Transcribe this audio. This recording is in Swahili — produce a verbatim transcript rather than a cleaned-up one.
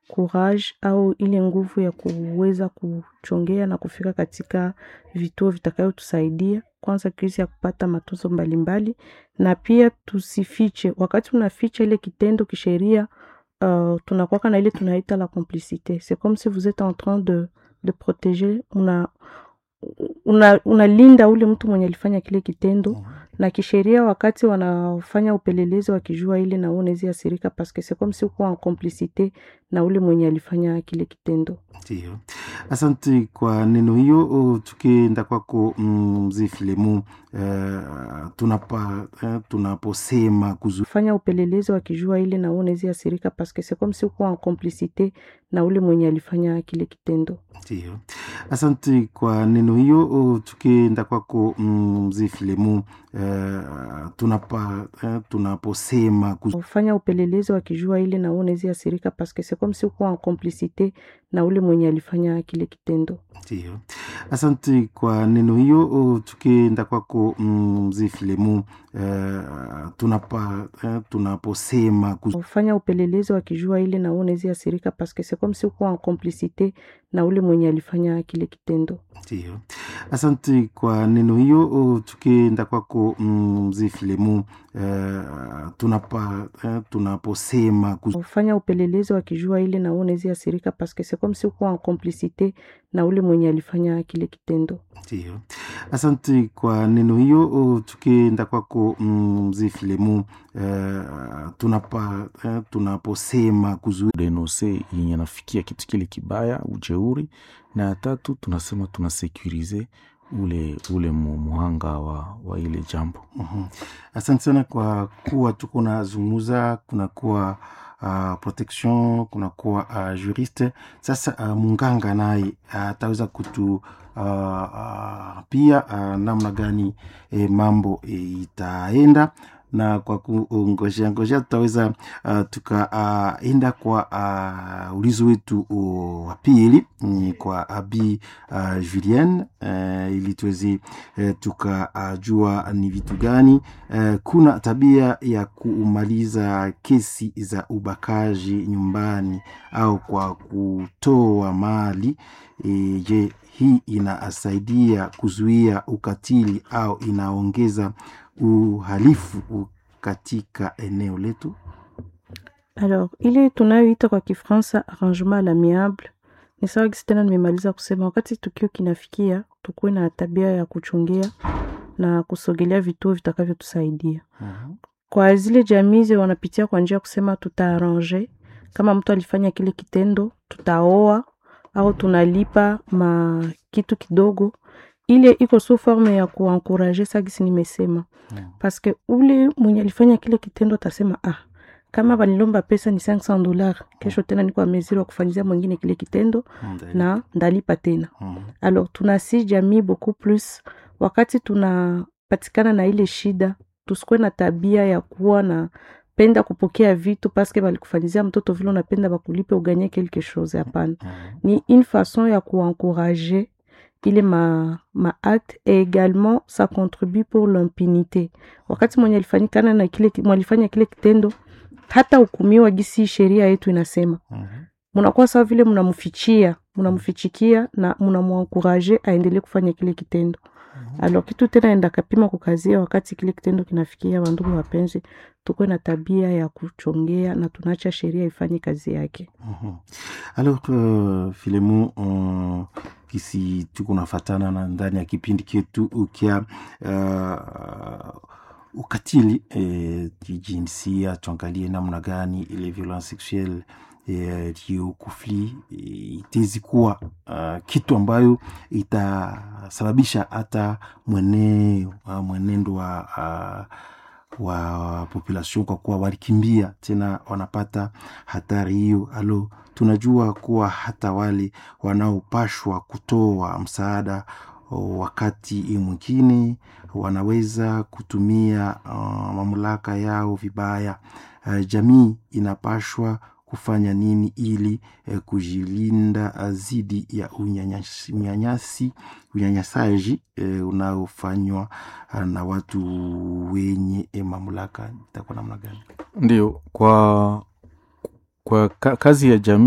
courage au ile nguvu ya kuweza kuchongea na kufika katika vituo vitakayotusaidia kwanza kisi ya kupata matunzo mbalimbali, na pia tusifiche. Wakati unaficha ile kitendo kisheria, uh, tunakuwa na ile tunaita la complicité. C'est comme si vous êtes en train de de protéger, una una unalinda ule mtu mwenye alifanya kile kitendo. Mm-hmm. Na kisheria wakati wanafanya upelelezi wakijua ile na unaweza asirika parce que c'est comme si uko en complicité na ule mwenye alifanya kile kitendo. Ndio. Asante kwa neno hiyo. Tukienda kwako mzee Filemu, uh, tunapa uh, tunaposema kufanya upelelezi wakijua ile na unaweza asirika parce que c'est comme si uko en complicité na ule mwenye alifanya kile kitendo. Ndio. Asante kwa neno hiyo. Tukienda kwako mzee Filemu, uh, tunapa uh, tunaposema kufanya upelelezi wakijua ile na unaweza asirika parce que c'est comme si uko en complicité na ule mwenye alifanya kile kitendo. Ndio. Asante kwa neno hiyo. Tukienda kwako mzee Filemu, uh, tunapa uh, tunaposema kufanya upelelezi wakijua ile na unaweza asirika parce que c'est comme si uko en complicité na ule mwenye alifanya kile kitendo. Ndio. Asante kwa neno hiyo. Tukienda kwako mzee Filemu, uh, tunapa uh, tunaposema kufanya upelelezi wakijua ile na unaweza asirika parce que c'est comme si uko en complicité na ule mwenye alifanya kile kitendo. Ndio. Asante kwa neno hiyo. Tukienda kwako mzee Filemu, uh, tunapa uh, tunaposema kuzuia denoncer yenye nafikia kitu kile kibaya, ujeuri, na tatu tunasema tunasecurize ule ule muhanga wa wa ile jambo. Mhm. Asante sana kwa kuwa tuko na zungumza, kuna kuwa uh, protection, kuna kuwa uh, juriste. Sasa uh, munganga naye ataweza uh, kutu uh, uh, pia uh, namna gani eh, mambo eh, itaenda, na kwa kungojea ngojea tutaweza uh, tukaenda uh, kwa uh, ulizo wetu wa pili kwa Abi uh, Julienne uh, ili tuweze uh, tukajua uh, ni vitu gani uh, kuna tabia ya kumaliza kesi za ubakaji nyumbani au kwa kutoa mali. E, je, hii inasaidia kuzuia ukatili au inaongeza uhalifu katika eneo letu? Alors, ile tunayoita kwa Kifaransa arrangement à l'amiable, ni sawa gisi tena nimemaliza kusema, wakati tukio kinafikia tukue na tabia ya kuchongea na kusogelea vituo vitakavyotusaidia. Uh-huh. Kwa zile jamii wanapitia kwa njia kusema tutaarrange, kama mtu alifanya kile kitendo tutaoa au tunalipa ma kitu kidogo, ile iko sous forme ya kuencourager ça gisi nimesema. Mm. Parce que ule mwenye alifanya kile kitendo atasema ah, kama banilomba pesa ni cinq cents dollars, kesho tena niko ameziro kufanyia mwingine kile kitendo. Mm. Na ndalipa tena. Mm. Alors tunasi jamii beaucoup plus wakati tunapatikana na ile shida, tusikwe na tabia ya kuwa na penda kupokea vitu parce que balikufanyizia mtoto vile unapenda bakulipe uganye quelque chose. Hapana. Mm. Ni une façon ya kuencourager ile ma ma acte, et également ça contribue pour l'impunité. Wakati mwenye alifanyikana na kile mwalifanya kile kitendo, hata hukumiwa gisi sheria yetu inasema. Mhm. Mnakuwa sawa vile mnamfichia, mnamfichikia na mnamuencourager aendelee kufanya kile kitendo. Mhm. Alors kitu tena enda kapima kukazia wakati kile kitendo kinafikia. Wandugu wapenzi, tuko na tabia ya kuchongea na tunaacha sheria ifanye kazi yake. Mhm. Alors uh, Filemu, uh, kisi tuko nafatana na ndani ya kipindi kitu ukia uh, ukatili eh, jinsia, tuangalie namna gani ile violence sexuelle eh, hiyo conflit eh, itezi kuwa uh, kitu ambayo itasababisha hata mweneo uh, mwenendo wa uh, wa population kwa kuwa walikimbia tena wanapata hatari hiyo. Alo, tunajua kuwa hata wale wanaopashwa kutoa msaada wakati mwingine wanaweza kutumia uh, mamlaka yao vibaya. Uh, jamii inapashwa kufanya nini ili uh, kujilinda dhidi uh, ya unyanyasi, unyanyasi unyanyasaji uh, unaofanywa uh, na watu wenye uh, mamlaka? Itakuwa namna gani? Ndio, kwa kwa kazi ya jamii